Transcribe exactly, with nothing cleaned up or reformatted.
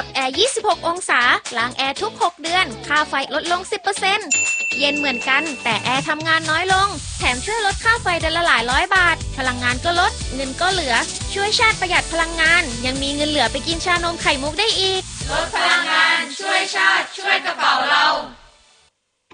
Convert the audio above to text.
รับแอร์ ยี่สิบหก องศาล้างแอร์ทุก หก เดือนค่าไฟลดลง สิบเปอร์เซ็นต์ เย็นเหมือนกันแต่แอร์ทำงานน้อยลงแถมช่วยลดค่าไฟเดือนละหลายร้อยบาทพลังงานก็ลดเงินก็เหลือช่วยชาติประหยัดพลังงานยังมีเงินเหลือไปกินชานมไข่มุกได้อีกลดพลังงานช่วยชาติช่วยกระเป๋าเรา